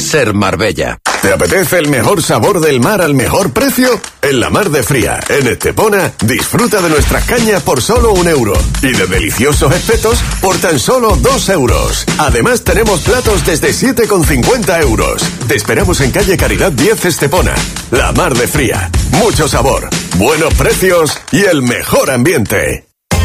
Ser Marbella. ¿Te apetece el mejor sabor del mar al mejor precio? En la Mar de Fría, en Estepona, disfruta de nuestras cañas por solo €1 y de deliciosos espetos por tan solo €2. Además tenemos platos desde 7,50 €. Te esperamos en calle Caridad 10 Estepona. La Mar de Fría. Mucho sabor, buenos precios y el mejor ambiente.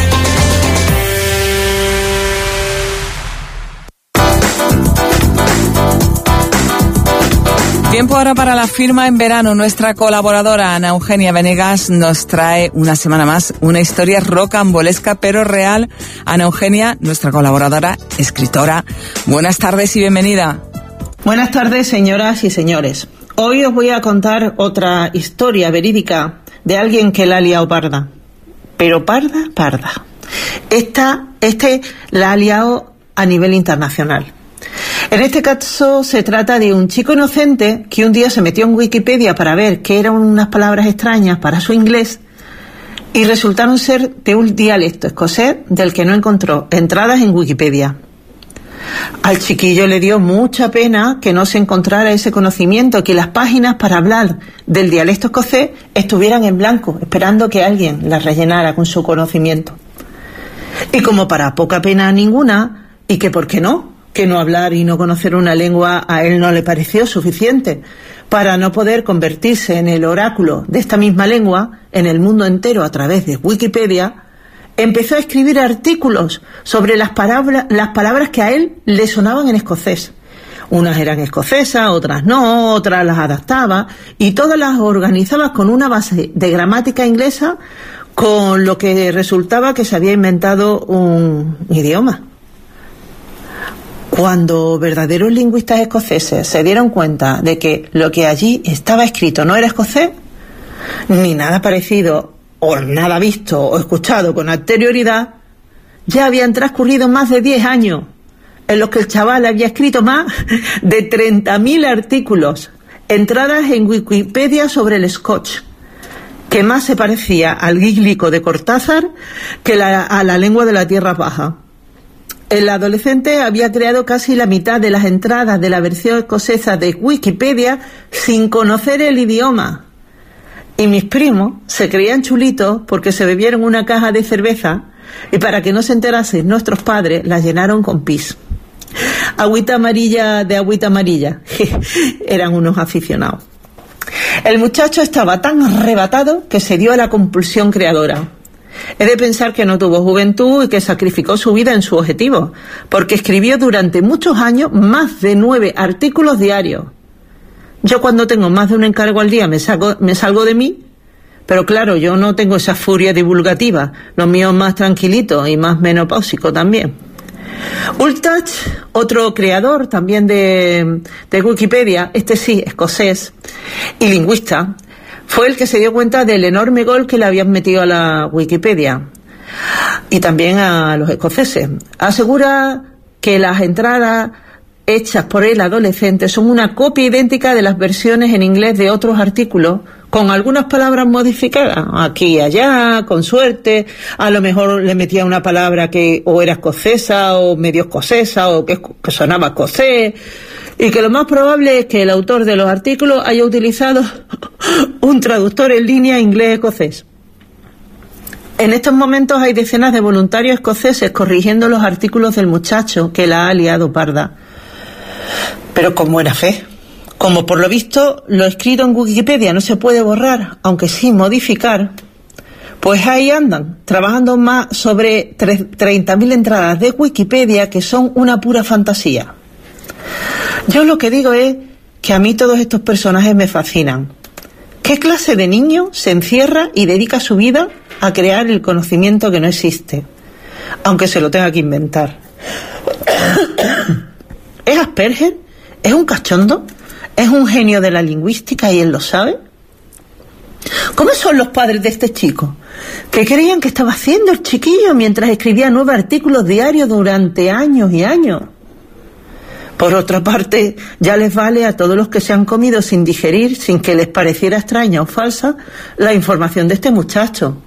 Tiempo ahora para la firma en verano. Nuestra colaboradora Ana Eugenia Venegas nos trae una semana más una historia rocambolesca pero real. Ana Eugenia, nuestra colaboradora, escritora. Buenas tardes y bienvenida. Buenas tardes, señoras y señores. Hoy os voy a contar otra historia verídica de alguien que la ha liado parda. Pero parda. Este la ha liado a nivel internacional. En este caso se trata de un chico inocente que un día se metió en Wikipedia para ver qué eran unas palabras extrañas para su inglés y resultaron ser de un dialecto escocés del que no encontró entradas en Wikipedia. Al chiquillo le dio mucha pena que no se encontrara ese conocimiento, que las páginas para hablar del dialecto escocés estuvieran en blanco, esperando que alguien las rellenara con su conocimiento. Y como para poca pena ninguna, y que por qué no, que no hablar y no conocer una lengua a él no le pareció suficiente para no poder convertirse en el oráculo de esta misma lengua en el mundo entero a través de Wikipedia, empezó a escribir artículos sobre las palabras que a él le sonaban en escocés. Unas eran escocesas, otras no, otras las adaptaba y todas las organizaba con una base de gramática inglesa, con lo que resultaba que se había inventado un idioma. Cuando verdaderos lingüistas escoceses se dieron cuenta de que lo que allí estaba escrito no era escocés, ni nada parecido o nada visto o escuchado con anterioridad, ya habían transcurrido más de 10 años en los que el chaval había escrito más de 30.000 artículos, entradas en Wikipedia sobre el Scotch, que más se parecía al gíglico de Cortázar que a la lengua de la Tierra Baja. El adolescente había creado casi la mitad de las entradas de la versión escocesa de Wikipedia sin conocer el idioma. Y mis primos se creían chulitos porque se bebieron una caja de cerveza y para que no se enterasen nuestros padres la llenaron con pis. Agüita amarilla de agüita amarilla. Eran unos aficionados. El muchacho estaba tan arrebatado que se dio a la compulsión creadora. He de pensar que no tuvo juventud y que sacrificó su vida en su objetivo, porque escribió durante muchos años más de 9 artículos diarios. Yo cuando tengo más de un encargo al día me salgo de mí, pero claro, yo no tengo esa furia divulgativa, lo mío es más tranquilito y más menopáusico también. Ultach, otro creador también de Wikipedia, este sí, escocés y lingüista, fue el que se dio cuenta del enorme gol que le habían metido a la Wikipedia y también a los escoceses. Asegura que las entradas hechas por el adolescente son una copia idéntica de las versiones en inglés de otros artículos, con algunas palabras modificadas, aquí y allá, con suerte, a lo mejor le metía una palabra que o era escocesa o medio escocesa o que sonaba escocés, y que lo más probable es que el autor de los artículos haya utilizado un traductor en línea inglés-escocés. En estos momentos hay decenas de voluntarios escoceses corrigiendo los artículos del muchacho que la ha liado parda. Pero con buena fe. Como por lo visto lo escrito en Wikipedia no se puede borrar, aunque sí modificar, pues ahí andan, trabajando más sobre 30.000 entradas de Wikipedia que son una pura fantasía. Yo lo que digo es que a mí todos estos personajes me fascinan. ¿Qué clase de niño se encierra y dedica su vida a crear el conocimiento que no existe, aunque se lo tenga que inventar? ¿Es Asperger? ¿Es un cachondo? ¿Es un genio de la lingüística y él lo sabe? ¿Cómo son los padres de este chico? ¿Qué creían que estaba haciendo el chiquillo mientras escribía 9 artículos diarios durante años y años? Por otra parte, ya les vale a todos los que se han comido sin digerir, sin que les pareciera extraña o falsa, la información de este muchacho.